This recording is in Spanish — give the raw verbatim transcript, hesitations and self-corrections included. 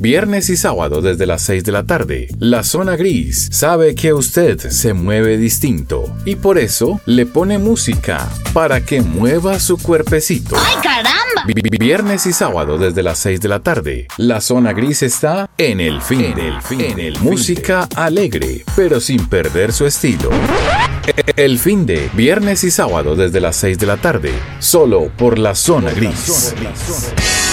viernes y sábado desde las seis de la tarde. La Zona Gris sabe que usted se mueve distinto y por eso le pone música para que mueva su cuerpecito. ¡Ay, caramba! Viernes y sábado desde las seis de la tarde. La Zona Gris está en el fin, en el fin, en el música alegre, pero sin perder su estilo. El fin de viernes y sábado desde las seis de la tarde, solo por La Zona Gris.